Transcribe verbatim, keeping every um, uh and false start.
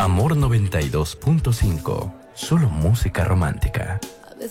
Amor noventa y dos punto cinco. Solo música romántica.